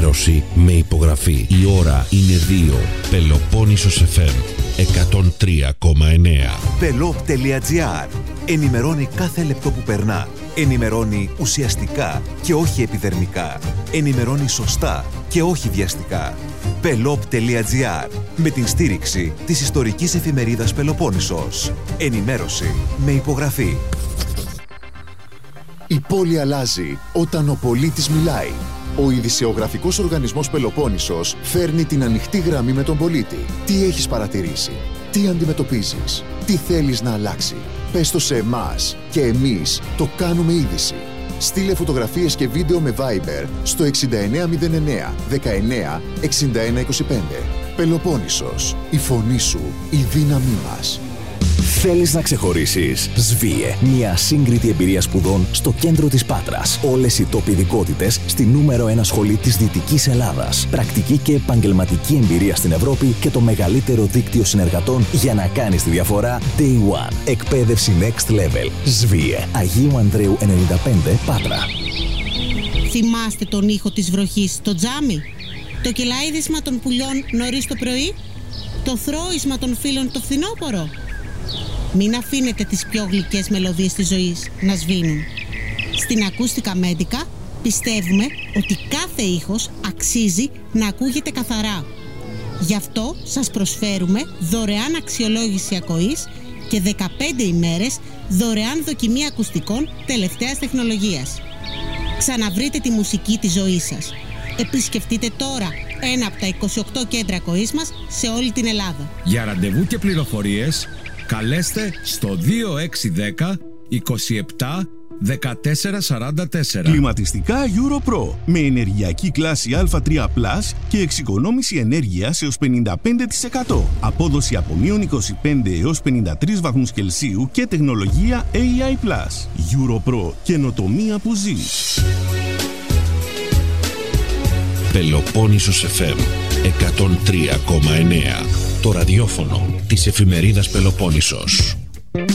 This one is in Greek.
Ενημέρωση με υπογραφή. Η ώρα είναι 2. Πελοπόννησος FM 103,9. Pelop.gr. Ενημερώνει κάθε λεπτό που περνά. Ενημερώνει ουσιαστικά και όχι επιδερμικά. Ενημερώνει σωστά και όχι βιαστικά. Pelop.gr. Με την στήριξη της ιστορικής εφημερίδας Πελοπόννησος. Ενημέρωση με υπογραφή. Η πόλη αλλάζει όταν ο πολίτης μιλάει. Ο ειδησεογραφικός οργανισμός Πελοπόννησος φέρνει την ανοιχτή γραμμή με τον πολίτη. Τι έχεις παρατηρήσει, τι αντιμετωπίζεις, τι θέλεις να αλλάξει. Πες το σε εμάς και εμείς το κάνουμε είδηση. Στείλε φωτογραφίες και βίντεο με Viber στο 6909 19 61 25. Πελοπόννησος, η φωνή σου, η δύναμή μας. Θέλεις να ξεχωρίσεις? ΣΒΙΕ. Μια ασύγκριτη εμπειρία σπουδών στο κέντρο της Πάτρας. Όλες οι top ειδικότητες στη νούμερο 1 σχολή της Δυτικής Ελλάδας. Πρακτική και επαγγελματική εμπειρία στην Ευρώπη και το μεγαλύτερο δίκτυο συνεργατών για να κάνεις τη διαφορά Day One. Εκπαίδευση Next Level. ΣΒΙΕ. Αγίου Ανδρέου 95, Πάτρα. Θυμάστε τον ήχο της βροχής στο τζάμι? Το κελαίδισμα των πουλιών νωρίς το πρωί? Το θρώισμα των φίλων το φθινόπωρο? Μην αφήνετε τις πιο γλυκές μελωδίες της ζωής να σβήνουν. Στην Ακούστικα Μέντικα πιστεύουμε ότι κάθε ήχος αξίζει να ακούγεται καθαρά. Γι' αυτό σας προσφέρουμε δωρεάν αξιολόγηση ακοής και 15 ημέρες δωρεάν δοκιμή ακουστικών τελευταίας τεχνολογίας. Ξαναβρείτε τη μουσική της ζωής σας. Επισκεφτείτε τώρα ένα από τα 28 κέντρα ακοής μας σε όλη την Ελλάδα. Για ραντεβού και πληροφορίες καλέστε στο 2610 27 1444. Κλιματιστικά EuroPro με ενεργειακή κλάση Α3+ και εξοικονόμηση ενέργειας έως 55%. Απόδοση από μείον 25 έως 53 βαθμούς Κελσίου και τεχνολογία AI+. EuroPro, καινοτομία που ζει. Πελοπόννησος FM 103,9. Το ραδιόφωνο της εφημερίδας Πελοπόννησος.